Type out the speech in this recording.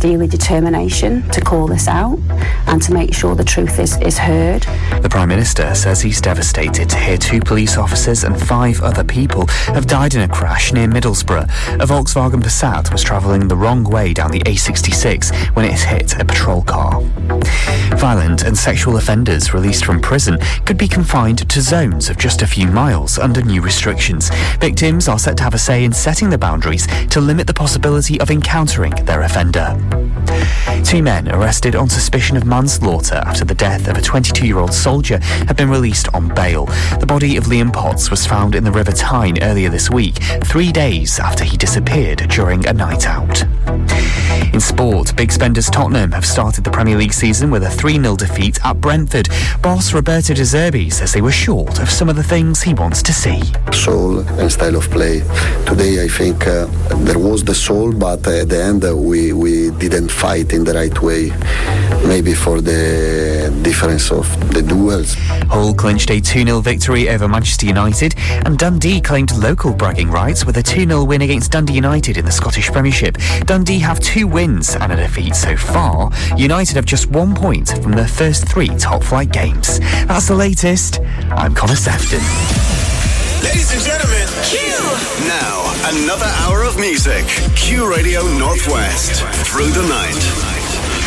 steely determination to call this out and to make sure the truth is heard. The Prime Minister says he's devastated to hear 2 police officers and 5 other people have died in a crash near Middlesbrough. A Volkswagen Passat was travelling the wrong way down the A66 when it hit a patrol car. Violent and sexual offenders released from prison could be confined to zones of just a few miles under new restrictions. Victims are set to have a say in setting the boundaries to limit the possibility of encountering their offender. 2 men arrested on suspicion of manslaughter after the death of a 22-year-old soldier have been released on bail. The body of Liam Potts was found in the River Tyne earlier this week, 3 days after he disappeared during a night out. In sport, big spenders Tottenham have started the Premier League season with a 3-0 defeat at Brentford. Boss Roberto De Zerbi says they were short of some of the things he wants to see. Soul and style of play. Today I think there was the soul, but at the end we didn't fight in the right way. Maybe for the difference of the duels. Hull clinched a 2-0 victory over Manchester United, and Dundee claimed local bragging rights with a 2-0 win against Dundee United in the Scottish Premiership. Dundee have 2 wins and a defeat so far. United have just 1 point from their first 3 top-flight games. That's the latest. I'm Connor Sefton. Ladies and gentlemen, Q! Now, another hour of music. Q Radio Northwest. Through the night.